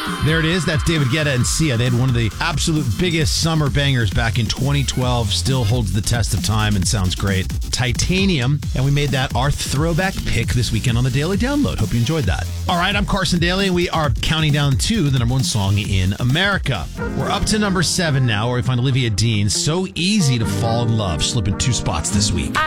There it is. That's David Guetta and Sia. They had one of the absolute biggest summer bangers back in 2012. Still holds the test of time and sounds great. Titanium. And we made that our throwback pick this weekend on the Daily Download. Hope you enjoyed that. All right, I'm Carson Daly, and we are counting down to the number one song in America. We're up to number 7 now, where we find Olivia Dean. So Easy to Fall in Love, slipping 2 spots this week.